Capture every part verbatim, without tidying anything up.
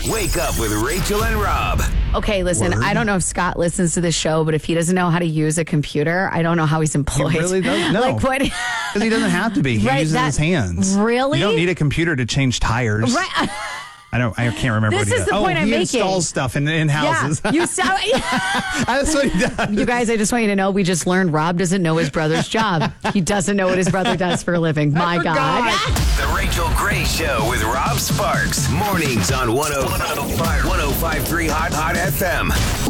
Wake up with Rachel and Rob. Okay, listen, Word. I don't know if Scott listens to the show, but if he doesn't know how to use a computer, I don't know how he's employed. He really doesn't know. Like what? Because he doesn't have to be. He Right, uses that- his hands. Really? You don't need a computer to change tires. Right. I don't. I can't remember This what he is does. the point oh, I'm he making. installs stuff in, in houses. Yeah, you sound. That's what he does. You guys, I just want you to know we just learned Rob doesn't know his brother's job. He doesn't know what his brother does for a living. My God. The Rachel Gray Show with Rob Sparks. Mornings on one oh five point three Hot Hot F M.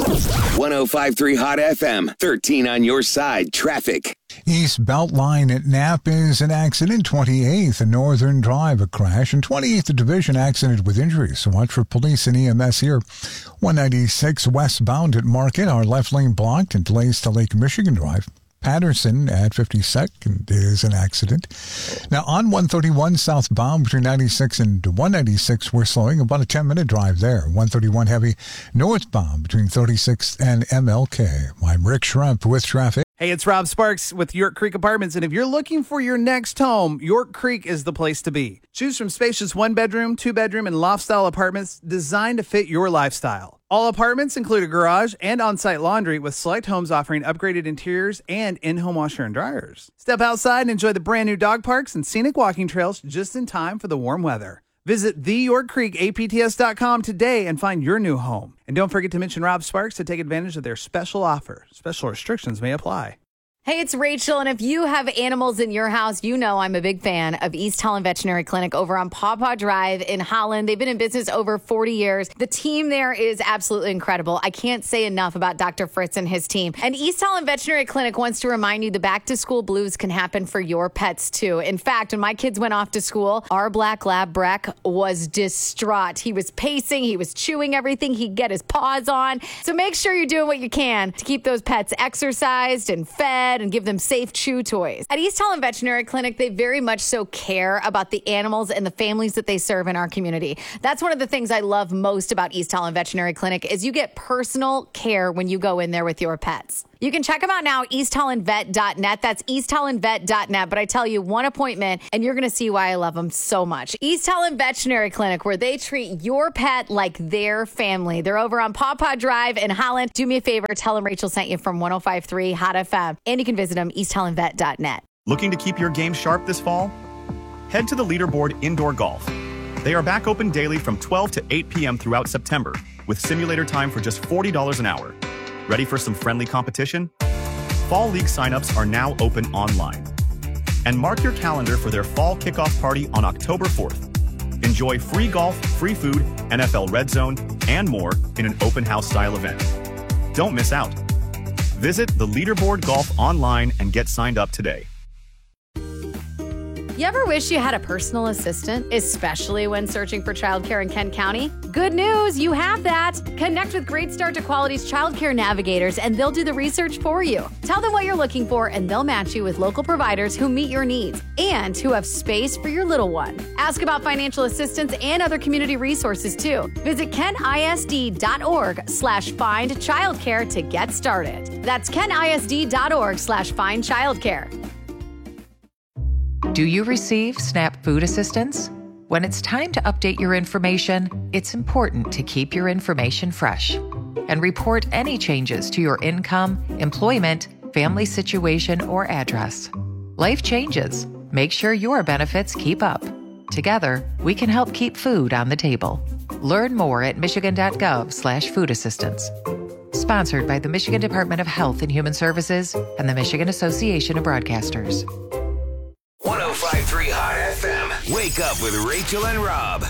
one oh five point three Hot F M. thirteen on your side. Traffic. East Beltline at Knapp is an accident. twenty-eighth, a Northern Drive, a crash. And twenty-eighth, a Division accident with injuries. So watch for police and E M S here. one ninety-six westbound at Market. Our left lane blocked and delays to Lake Michigan Drive. Patterson at fifty-second is an accident. Now on one thirty-one southbound between ninety-six and one ninety-six, we're slowing. About a ten-minute drive there. one thirty-one heavy northbound between thirty-sixth and M L K. I'm Rick Schrempf with traffic. Hey, it's Rob Sparks with York Creek Apartments, and if you're looking for your next home, York Creek is the place to be. Choose from spacious one-bedroom, two-bedroom, and loft-style apartments designed to fit your lifestyle. All apartments include a garage and on-site laundry, with select homes offering upgraded interiors and in-home washer and dryers. Step outside and enjoy the brand-new dog parks and scenic walking trails just in time for the warm weather. Visit the york creek A P T S dot com today and find your new home. And don't forget to mention Rob Sparks to take advantage of their special offer. Special restrictions may apply. Hey, it's Rachel, and if you have animals in your house, you know I'm a big fan of East Holland Veterinary Clinic over on Paw Paw Drive in Holland. They've been in business over forty years. The team there is absolutely incredible. I can't say enough about Doctor Fritz and his team. And East Holland Veterinary Clinic wants to remind you the back-to-school blues can happen for your pets, too. In fact, when my kids went off to school, our black lab, Breck, was distraught. He was pacing, he was chewing everything, he'd get his paws on. So make sure you're doing what you can to keep those pets exercised and fed and give them safe chew toys. At East Holland Veterinary Clinic, they very much so care about the animals and the families that they serve in our community. That's one of the things I love most about East Holland Veterinary Clinic is you get personal care when you go in there with your pets. You can check them out now, east holland vet dot net. That's east holland vet dot net. But I tell you, one appointment, and you're going to see why I love them so much. East Holland Veterinary Clinic, where they treat your pet like their family. They're over on Paw Paw Drive in Holland. Do me a favor, tell them Rachel sent you from one oh five point three Hot F M. And you can visit them, east holland vet dot net. Looking to keep your game sharp this fall? Head to the Leaderboard Indoor Golf. They are back open daily from twelve to eight p.m. throughout September, with simulator time for just forty dollars an hour. Ready for some friendly competition? Fall League signups are now open online. And mark your calendar for their fall kickoff party on October fourth. Enjoy free golf, free food, N F L Red Zone, and more in an open house style event. Don't miss out. Visit the Leaderboard Golf online and get signed up today. You ever wish you had a personal assistant, especially when searching for childcare in Kent County? Good news, you have that. Connect with Great Start to Quality's childcare navigators, and they'll do the research for you. Tell them what you're looking for, and they'll match you with local providers who meet your needs and who have space for your little one. Ask about financial assistance and other community resources, too. Visit kentisd.org slash find childcare to get started. That's kentisd.org slash find childcare. Do you receive SNAP food assistance? When it's time to update your information, it's important to keep your information fresh and report any changes to your income, employment, family situation, or address. Life changes. Make sure your benefits keep up. Together, we can help keep food on the table. Learn more at michigan.gov slash food assistance. Sponsored by the Michigan Department of Health and Human Services and the Michigan Association of Broadcasters. one oh five point three Hot F M. Wake up with Rachel and Rob.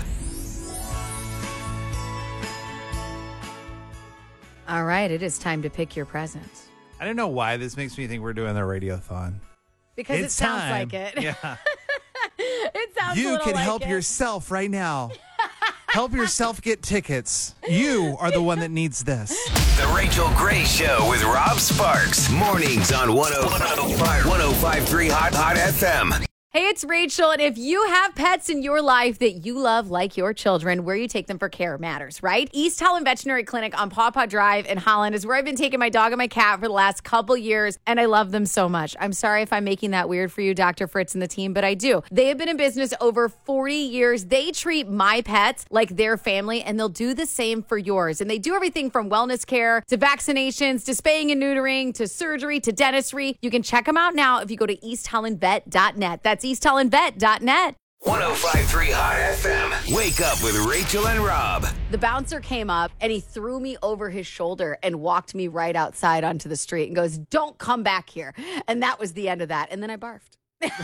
All right, it is time to pick your presents. I don't know why this makes me think we're doing the radiothon. Because It's it sounds time. like it. Yeah. It sounds a You little can like help it. yourself right now. Help yourself get tickets. You are the one that needs this. The Rachel Gray Show with Rob Sparks. Mornings on one oh five point three Hot Hot F M. Hey, it's Rachel, and if you have pets in your life that you love like your children, where you take them for care matters, right? East Holland Veterinary Clinic on Paw Paw Drive in Holland is where I've been taking my dog and my cat for the last couple years, and I love them so much. I'm sorry if I'm making that weird for you, Doctor Fritz and the team, but I do. They have been in business over forty years. They treat my pets like their family, and they'll do the same for yours. And they do everything from wellness care to vaccinations to spaying and neutering to surgery to dentistry. You can check them out now if you go to east holland vet dot net. That's east holland vet dot net. one oh five point three Hot F M. Wake up with Rachel and Rob. The bouncer came up and he threw me over his shoulder and walked me right outside onto the street and goes, "Don't come back here." And that was the end of that. And then I barfed.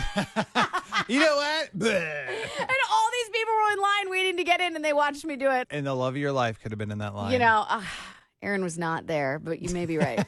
You know what? And all these people were in line waiting to get in, and they watched me do it. And the love of your life could have been in that line. You know, uh, Aaron was not there, but you may be right.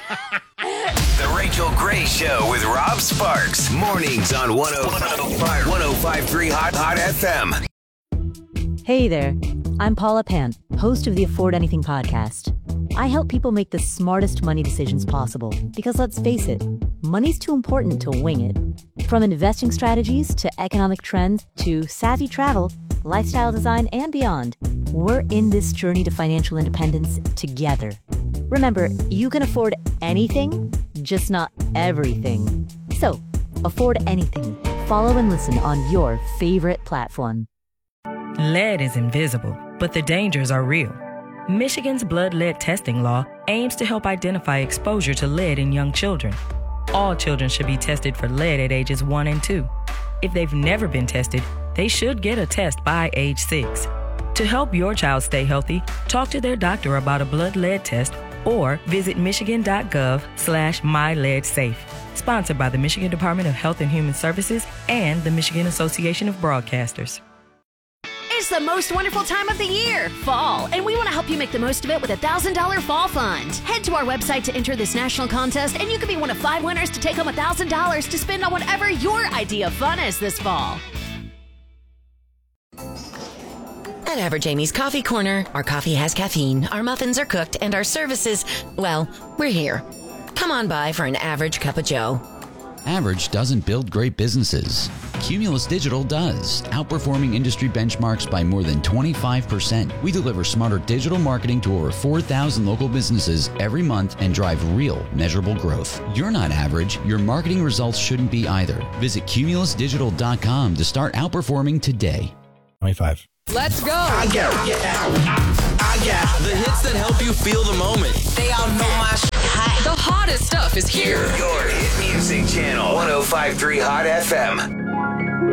The Rachel Gray Show with Rob Sparks. Mornings on one oh five point three Hot Hot F M. Hey there, I'm Paula Pant, host of the Afford Anything podcast. I help people make the smartest money decisions possible because, let's face it, money's too important to wing it. From investing strategies to economic trends to savvy travel, lifestyle design, and beyond, we're in this journey to financial independence together. Remember, you can afford anything, just not everything. So, afford anything. Follow and listen on your favorite platform. Lead is invisible, but the dangers are real. Michigan's blood lead testing law aims to help identify exposure to lead in young children. All children should be tested for lead at ages one and two. If they've never been tested, they should get a test by age six. To help your child stay healthy, talk to their doctor about a blood lead test or visit michigan.gov slash myleadsafe. Sponsored by the Michigan Department of Health and Human Services and the Michigan Association of Broadcasters. It's the most wonderful time of the year, fall, and we want to help you make the most of it with a one thousand dollars Fall Fund. Head to our website to enter this national contest, and you could be one of five winners to take home one thousand dollars to spend on whatever your idea of fun is this fall. At Average Amy's Coffee Corner, our coffee has caffeine, our muffins are cooked, and our services, well, we're here. Come on by for an average cup of joe. Average doesn't build great businesses. Cumulus Digital does, outperforming industry benchmarks by more than twenty-five percent. We deliver smarter digital marketing to over four thousand local businesses every month and drive real, measurable growth. You're not average. Your marketing results shouldn't be either. Visit cumulus digital dot com to start outperforming today. twenty-five. Let's go. I got, yeah, I got the hits that help you feel the moment. They all know my sh- The hottest stuff is here. Your hit music channel, one oh five point three Hot F M.